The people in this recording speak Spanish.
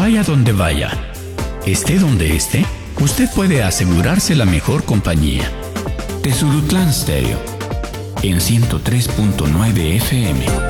Vaya donde vaya, esté donde esté, usted puede asegurarse la mejor compañía. Tezulutlán Stereo, en 103.9 FM.